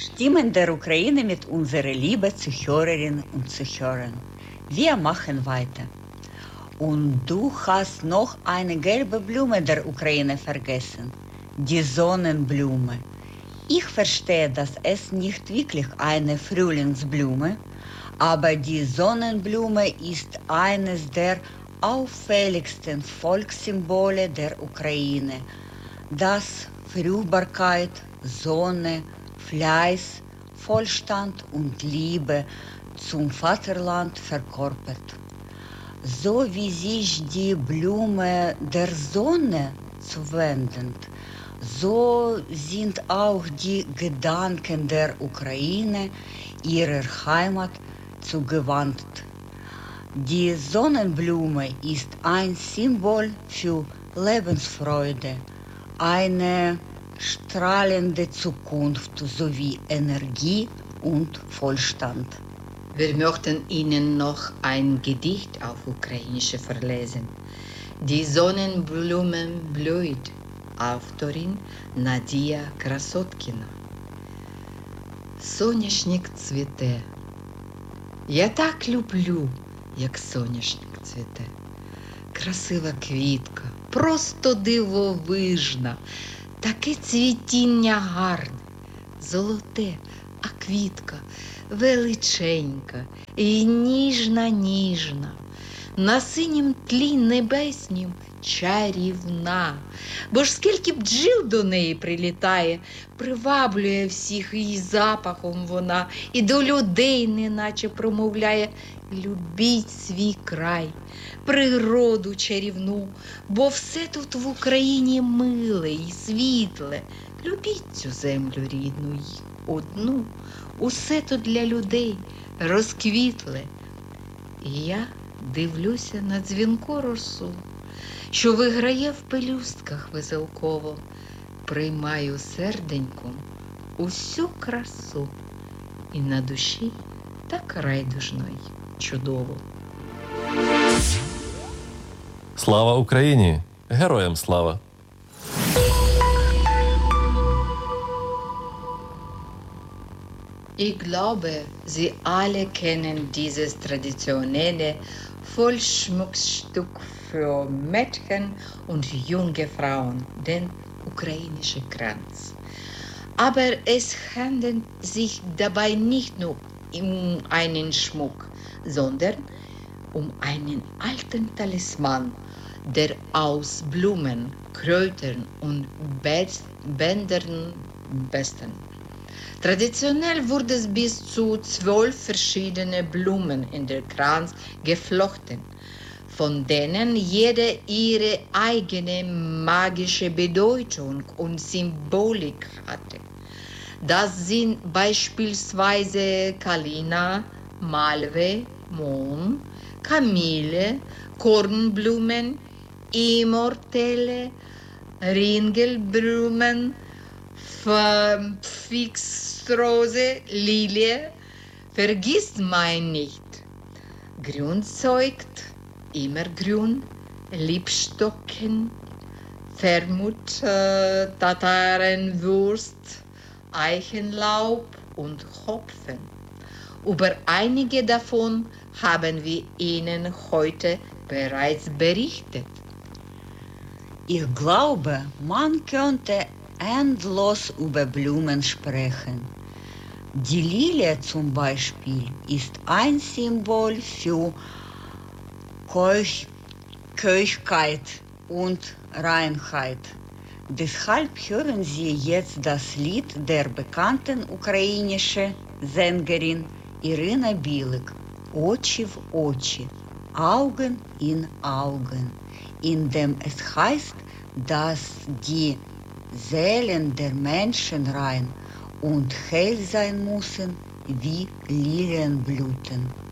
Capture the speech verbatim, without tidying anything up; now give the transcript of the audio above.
Stimmen der Ukraine mit unserer Liebe zu Hörerinnen und Zuhörern. Wir machen weiter. Und du hast noch eine gelbe Blume der Ukraine vergessen, die Sonnenblume. Ich verstehe, dass es nicht wirklich eine Frühlingsblume, aber die Sonnenblume ist eines der auffälligsten Volkssymbole der Ukraine, das Fruchtbarkeit, Sonne, Fleiß, Wohlstand und Liebe zum Vaterland verkörpert. So wie sich die Blume der Sonne zuwendet, so sind auch die Gedanken der Ukraine ihrer Heimat zugewandt. Die Sonnenblume ist ein Symbol für Lebensfreude, eine strahlende Zukunft sowie Energie und Wohlstand. Wir möchten Ihnen noch ein Gedicht auf Ukrainisch verlesen. Die Sonnenblume blüht, Autorin Надія Красоткіна. Соняшник цвіте. Я так люблю, як соняшник цвіте. Красива квітка, просто дивовижна. Таке цвітіння гарне, золоте, а квітка величенька і ніжна-ніжна. На синім тлі небеснім чарівна. Бо ж скільки бджіл до неї прилітає, приваблює всіх її запахом вона, і до людей неначе промовляє: любіть свій край, природу чарівну, бо все тут в Україні миле і світле. Любіть цю землю рідну й одну, усе тут для людей розквітле. І я дивлюся на дзвінку росу, що виграє в пелюстках веселково, приймаю серденьком усю красу, і на душі так райдужно й чудово. Слава Україні! Героям слава! Ich glaube, Sie alle kennen dieses traditionelle Vollschmuckstück für Mädchen und junge Frauen, den ukrainischen Kranz. Aber es handelt sich dabei nicht nur um einen Schmuck, sondern um einen alten Talisman, der aus Blumen, Kräutern und Bändern bestand. Traditionell wurde es bis zu zwölf verschiedene Blumen in den Kranz geflochten, von denen jede ihre eigene magische Bedeutung und Symbolik hatte. Das sind beispielsweise Kalina, Malve, Mohn, Kamille, Kornblumen, Immortelle, Ringelblumen, Pfixrose, Lilie, vergisst mein nicht. Grün zeugt immer grün, Liebstocken, Vermut, äh, Tatarenwurst, Eichenlaub und Hopfen. Über einige davon haben wir Ihnen heute bereits berichtet. Ich glaube, man könnte endlos über Blumen sprechen. Die Lilie zum Beispiel ist ein Symbol für Keuch, Keuchkeit und Reinheit. Deshalb hören Sie jetzt das Lied der bekannten ukrainischen Sängerin Irina Bilek, Очі в очі, Augen in Augen, in dem es heißt, dass die Seelen der Menschen rein und hell sein müssen wie Lilienblüten.